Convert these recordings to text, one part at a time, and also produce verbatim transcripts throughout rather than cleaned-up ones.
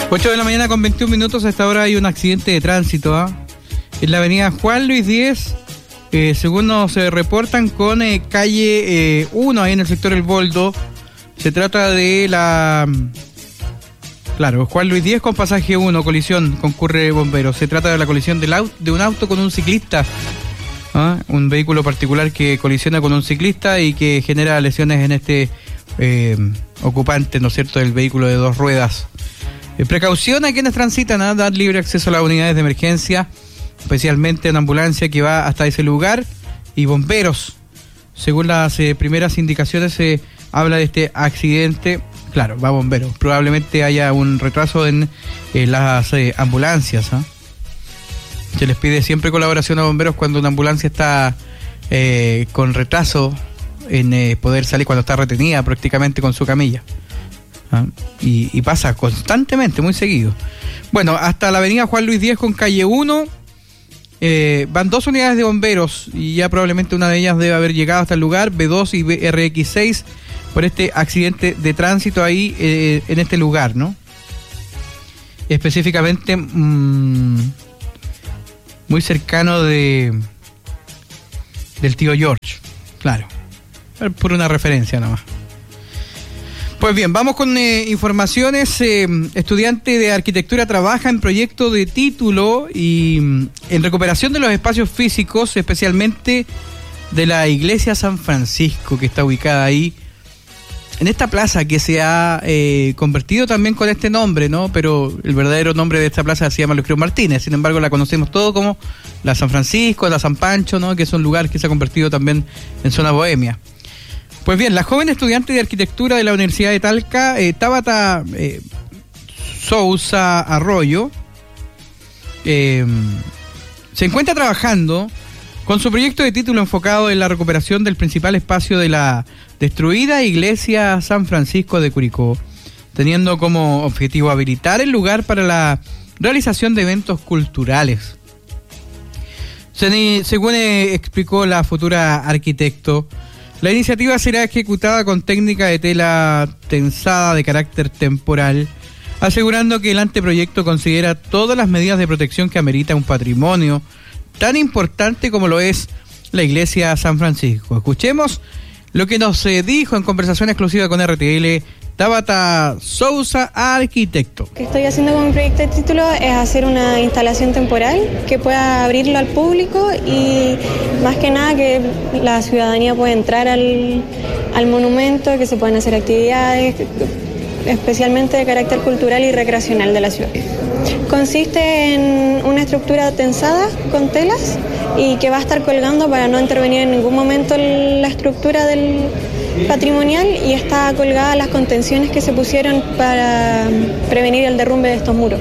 ocho de la mañana con veintiún minutos. A esta hora hay un accidente de tránsito ¿eh? en la avenida Juan Luis diez, eh, según nos eh, reportan, con eh, calle eh, uno, ahí en el sector El Boldo. Se trata de la... Claro, Juan Luis diez con pasaje uno, colisión, concurre bomberos. Se trata de la colisión del auto, de un auto con un ciclista. ¿eh? Un vehículo particular que colisiona con un ciclista y que genera lesiones en este eh, ocupante, ¿no es cierto?, del vehículo de dos ruedas. Eh, precaución a quienes transitan, a dar libre acceso a las unidades de emergencia, especialmente una ambulancia que va hasta ese lugar, y bomberos. Según las eh, primeras indicaciones se eh, habla de este accidente. Claro, va bomberos. Probablemente haya un retraso en eh, las eh, ambulancias. ¿eh? Se les pide siempre colaboración a bomberos cuando una ambulancia está eh, con retraso en eh, poder salir, cuando está retenida prácticamente con su camilla. ¿eh? Y, y pasa constantemente, muy seguido. Bueno, hasta la avenida Juan Luis diez con calle uno eh, van dos unidades de bomberos y ya probablemente una de ellas debe haber llegado hasta el lugar, B dos y B R X seis, por este accidente de tránsito ahí eh, en este lugar, ¿no? Específicamente mmm, muy cercano de del tío George, claro, por una referencia nada más. Pues bien, vamos con eh, informaciones. Eh, estudiante de arquitectura trabaja en proyecto de título y mm, en recuperación de los espacios físicos, especialmente de la iglesia San Francisco, que está ubicada ahí en esta plaza que se ha eh, convertido también con este nombre, ¿no? Pero el verdadero nombre de esta plaza se llama Lucreo Martínez. Sin embargo, la conocemos todo como la San Francisco, la San Pancho, ¿no? Que es un lugar que se ha convertido también en zona bohemia. Pues bien, la joven estudiante de arquitectura de la Universidad de Talca, eh, Tabata eh, Sousa Arroyo, eh, se encuentra trabajando con su proyecto de título enfocado en la recuperación del principal espacio de la destruida iglesia San Francisco de Curicó, teniendo como objetivo habilitar el lugar para la realización de eventos culturales. Según explicó la futura arquitecto, la iniciativa será ejecutada con técnica de tela tensada de carácter temporal, asegurando que el anteproyecto considera todas las medidas de protección que amerita un patrimonio tan importante como lo es la iglesia San Francisco. Escuchemos lo que nos eh, dijo en conversación exclusiva con R T L Tabata Sousa, arquitecto. Lo que estoy haciendo con mi proyecto de título es hacer una instalación temporal que pueda abrirlo al público y más que nada que la ciudadanía pueda entrar al, al monumento, que se puedan hacer actividades, especialmente de carácter cultural y recreacional de la ciudad. Consiste en una estructura tensada con telas y que va a estar colgando para no intervenir en ningún momento en la estructura del patrimonial, y está colgada las contenciones que se pusieron para prevenir el derrumbe de estos muros.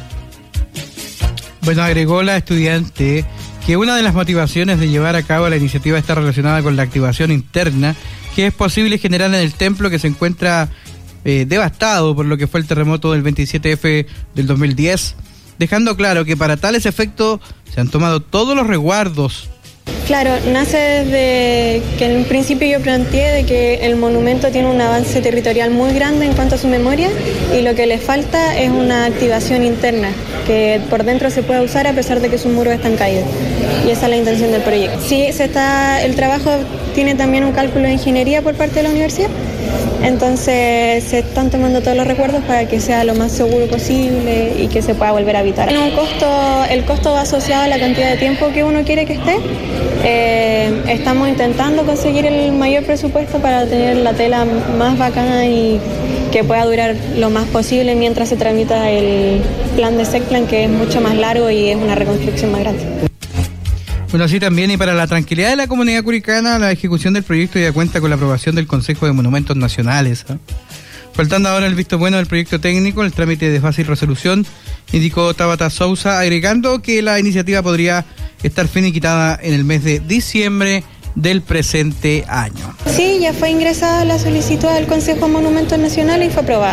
Bueno, agregó la estudiante que una de las motivaciones de llevar a cabo la iniciativa está relacionada con la activación interna que es posible generar en el templo, que se encuentra eh, devastado por lo que fue el terremoto del veintisiete F del dos mil diez, dejando claro que para tales efectos se han tomado todos los resguardos. Claro, nace desde que en principio yo planteé de que el monumento tiene un avance territorial muy grande en cuanto a su memoria y lo que le falta es una activación interna, que por dentro se pueda usar a pesar de que sus muros están caídos. Y esa es la intención del proyecto. Sí, se está, el trabajo tiene también un cálculo de ingeniería por parte de la universidad, entonces se están tomando todos los recuerdos para que sea lo más seguro posible y que se pueda volver a habitar. Un costo, el costo va asociado a la cantidad de tiempo que uno quiere que esté. Eh, estamos intentando conseguir el mayor presupuesto para tener la tela más bacana y que pueda durar lo más posible mientras se tramita el plan de SECPLAN, que es mucho más largo y es una reconstrucción más grande. Bueno, así también, y para la tranquilidad de la comunidad curicana, la ejecución del proyecto ya cuenta con la aprobación del Consejo de Monumentos Nacionales. ¿eh? Faltando ahora el visto bueno del proyecto técnico, el trámite de fácil resolución, indicó Tabata Sousa, agregando que la iniciativa podría estar finiquitada en el mes de diciembre del presente año. Sí, ya fue ingresada la solicitud al Consejo de Monumentos Nacionales y fue aprobada.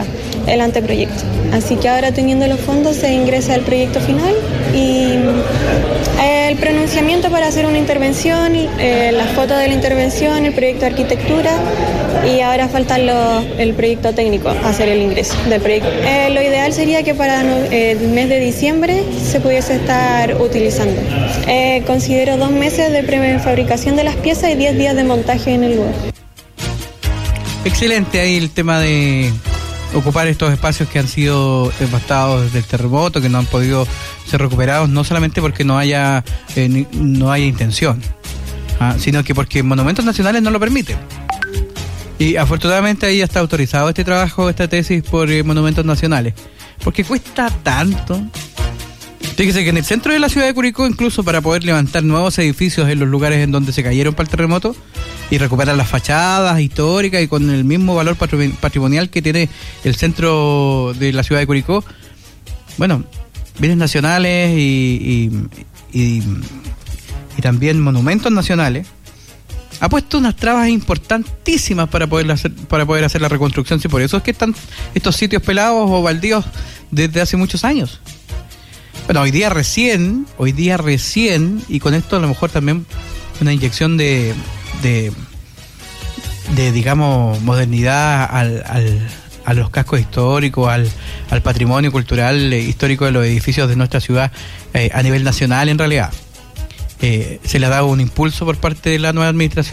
el anteproyecto. Así que ahora, teniendo los fondos, se ingresa al proyecto final y el pronunciamiento para hacer una intervención, eh, las fotos de la intervención, el proyecto de arquitectura, y ahora faltan los, el proyecto técnico, hacer el ingreso del proyecto. Eh, lo ideal sería que para no, eh, el mes de diciembre se pudiese estar utilizando. Eh, considero dos meses de prefabricación de las piezas y diez días de montaje en el lugar. Excelente ahí el tema de ocupar estos espacios que han sido devastados desde el terremoto, que no han podido ser recuperados, no solamente porque no haya eh, ni, no haya intención, ¿ah? sino que porque monumentos nacionales no lo permiten. Y afortunadamente ahí ya está autorizado este trabajo, esta tesis por eh, monumentos nacionales, porque cuesta tanto. Fíjese que en el centro de la ciudad de Curicó, incluso para poder levantar nuevos edificios en los lugares en donde se cayeron para el terremoto y recuperar las fachadas históricas y con el mismo valor patrimonial que tiene el centro de la ciudad de Curicó, bueno, bienes nacionales y, y, y, y también monumentos nacionales, ha puesto unas trabas importantísimas para poder hacer, para poder hacer la reconstrucción. Sí, por eso es que están estos sitios pelados o baldíos desde hace muchos años. Bueno, hoy día recién, hoy día recién, y con esto a lo mejor también una inyección de, de, de digamos, modernidad al, al, a los cascos históricos, al, al patrimonio cultural eh, histórico de los edificios de nuestra ciudad eh, a nivel nacional en realidad. Eh, se le ha dado un impulso por parte de la nueva administración